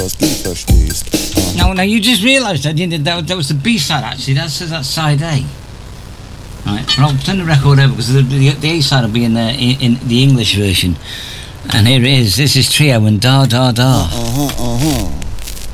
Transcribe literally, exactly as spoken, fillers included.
No, no, you just realised that, didn't you? That, that was the B-side, actually. That says that's side A. Right, well, I'll turn the record over because the, the, the A-side will be in the, in, in the English version. And here it is. This is Trio and Da Da Da. Uh-huh, uh-huh.